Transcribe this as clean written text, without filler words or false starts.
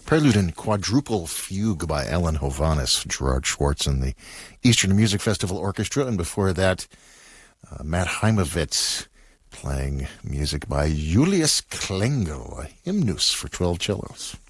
Prelude and Quadruple Fugue by Alan Hovhaness, Gerard Schwartz and the Eastern Music Festival Orchestra. And before that, Matt Heimovitz playing music by Julius Klengel, a hymnus for 12 cellos.